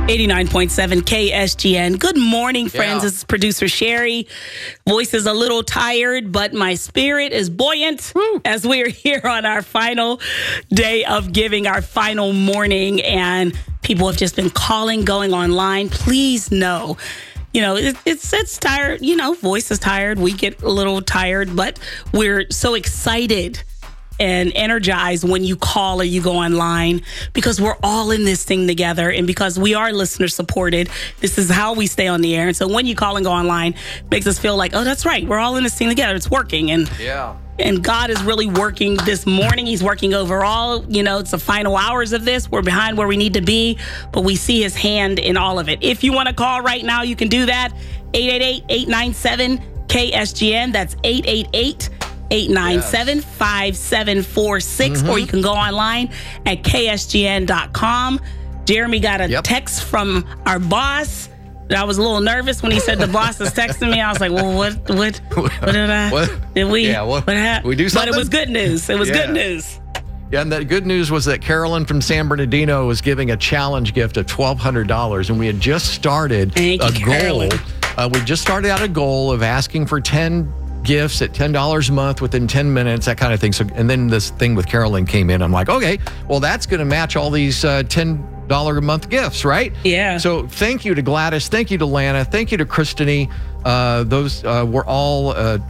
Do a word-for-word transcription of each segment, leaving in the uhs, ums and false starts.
eighty-nine point seven K S G N. Good morning, friends. Yeah. This is producer Sherry. Voice is a little tired, but my spirit is buoyant Woo. as we are here on our final day of giving, our final morning. And people have just been calling, going online. Please know, you know, it, it's it's tired. You know, voice is tired. We get a little tired, but we're so excited and energized when you call or you go online, because we're all in this thing together, and because we are listener supported, this is how we stay on the air. And so when you call and go online, it makes us feel like, oh, that's right, we're all in this thing together. It's working. And yeah. And God is really working this morning. He's working overall. You know, it's the final hours of this. We're behind where we need to be, but we see his hand in all of it. If you want to call right now, you can do that. eight eight eight, eight nine seven, K S G N. That's eight eight eight, eight nine seven, five seven four six. Mm-hmm. Or you can go online at K S G N dot com. Jeremy got a yep. text from our boss. I was a little nervous when he said the boss is texting me. I was like, well, what, what, what did I, what? did we, yeah, what, what happened? We do something? But it was good news. It was yeah. good news. Yeah, and that good news was that Carolyn from San Bernardino was giving a challenge gift of twelve hundred dollars, and we had just started Thank a you, goal. Carolyn. Uh, we just started out a goal of asking for ten gifts at ten dollars a month within ten minutes, that kind of thing. So, and then this thing with Carolyn came in. I'm like, okay, well, that's going to match all these uh, ten dollars a month gifts, right? Yeah. So thank you to Gladys. Thank you to Lana. Thank you to Christine. Uh, those uh, were all uh,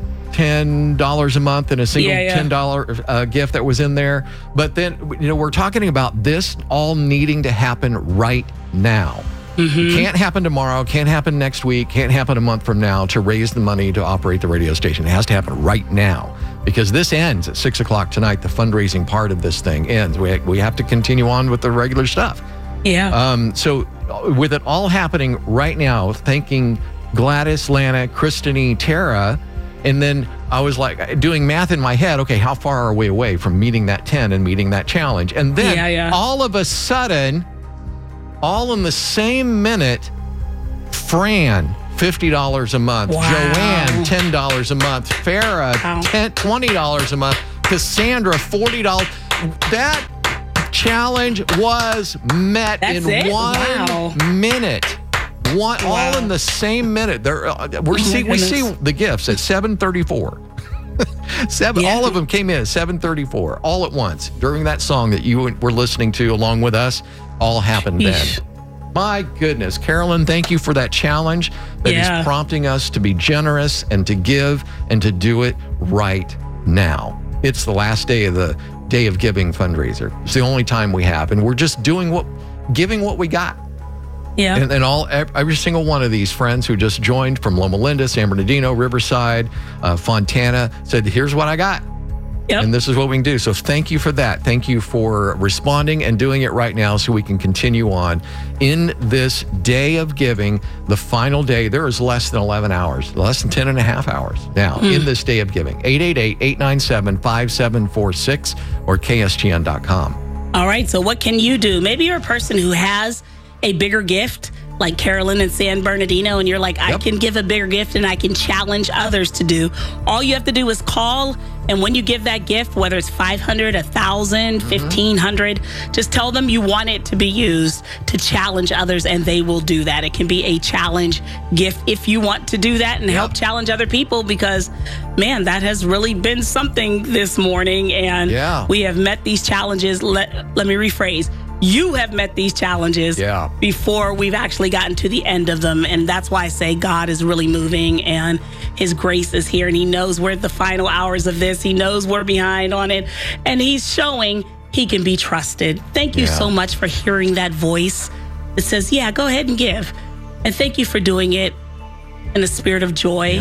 ten dollars a month and a single yeah, yeah. ten dollars uh, gift that was in there. But then, you know, we're talking about this all needing to happen right now. Mm-hmm. Can't happen tomorrow, can't happen next week, can't happen a month from now to raise the money to operate the radio station. It has to happen right now, because this ends at six o'clock tonight. The fundraising part of this thing ends. We, we have to continue on with the regular stuff. Yeah. Um, so with it all happening right now, thanking Gladys, Lana, Christine, Tara, and then I was like doing math in my head. Okay, how far are we away from meeting that ten and meeting that challenge? And then yeah, yeah. all of a sudden, all in the same minute, Fran, fifty dollars a month. Wow. Joanne, ten dollars a month. Farah, Wow. ten, twenty dollars a month. Cassandra, forty dollars. That challenge was met That's in it? one Wow. minute. One, Wow. all in the same minute. There, uh, we're Oh see, my we see goodness. the gifts at seven thirty-four. Seven, Yeah. all of them came in at seven thirty-four, all at once during that song that you were listening to along with us. All happened Yeesh. then. My goodness, Carolyn, thank you for that challenge that Yeah. is prompting us to be generous and to give and to do it right now. It's the last day of the Day of Giving fundraiser. It's the only time we have, and we're just doing what, giving what we got. Yeah. And, and all every single one of these friends who just joined from Loma Linda, San Bernardino, Riverside, uh, Fontana said, here's what I got. Yep. And this is what we can do. So thank you for that. Thank you for responding and doing it right now so we can continue on in this day of giving, the final day. There is less than eleven hours, less than ten and a half hours now Hmm. in this day of giving. eight eight eight, eight nine seven, five seven four six or K S G N dot com. All right. So what can you do? Maybe you're a person who has a bigger gift, like Carolyn and San Bernardino, and you're like, I Yep. can give a bigger gift and I can challenge others to do. All you have to do is call, and when you give that gift, whether it's five hundred, one thousand, Mm-hmm. fifteen hundred, just tell them you want it to be used to challenge others, and they will do that. It can be a challenge gift if you want to do that and help challenge other people, because, man, that has really been something this morning, and Yeah. we have met these challenges. Let, let me rephrase. You have met these challenges Yeah. before we've actually gotten to the end of them. And that's why I say God is really moving and his grace is here. And he knows we're at the final hours of this. He knows we're behind on it. And he's showing he can be trusted. Thank you Yeah. so much for hearing that voice that says, yeah, go ahead and give. And thank you for doing it in a spirit of joy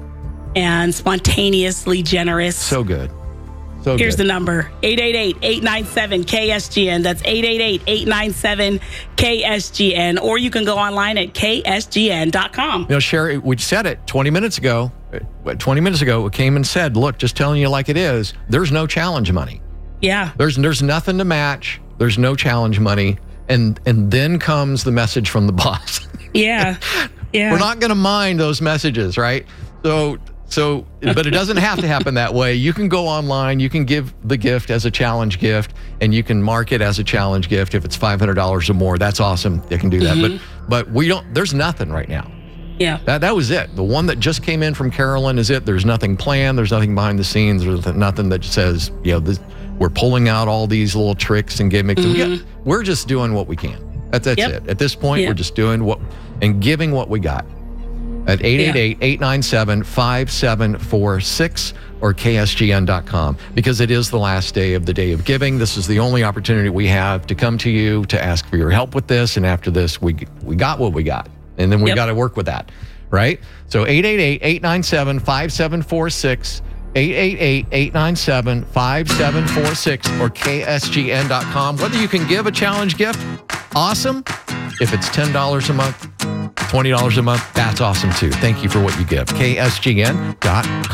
and spontaneously generous. So good. So Here's good. the number, eight eight eight, eight nine seven, K S G N. That's eight eight eight, eight nine seven, K S G N. Or you can go online at K S G N dot com. You know, Sherry, we said it twenty minutes ago. uh, twenty minutes ago, it came and said, look, just telling you like it is, there's no challenge money. Yeah. There's there's nothing to match. There's no challenge money. And and then comes the message from the boss. Yeah. Yeah. We're not going to mind those messages, right? So So, but it doesn't have to happen that way. You can go online, you can give the gift as a challenge gift, and you can mark it as a challenge gift. If it's five hundred dollars or more, that's awesome. They can do that. Mm-hmm. But but we don't, there's nothing right now. Yeah. That, that was it. The one that just came in from Carolyn is it. There's nothing planned. There's nothing behind the scenes. There's nothing that says, you know, this, we're pulling out all these little tricks and gimmicks. Mm-hmm. We got, we're just doing what we can. That's, that's yep. it. At this point, yep. we're just doing what, and giving what we got. At eight eight eight, eight nine seven, five seven four six or K S G N dot com, because it is the last day of the Day of Giving. This is the only opportunity we have to come to you to ask for your help with this. And after this, we we got what we got. And then we yep. got to work with that, right? So eight eight eight, eight nine seven, five seven four six, eight eight eight, eight nine seven, five seven four six or K S G N dot com. Whether you can give a challenge gift, awesome. If it's ten dollars a month, twenty dollars a month, that's awesome too. Thank you for what you give. K S G N dot com.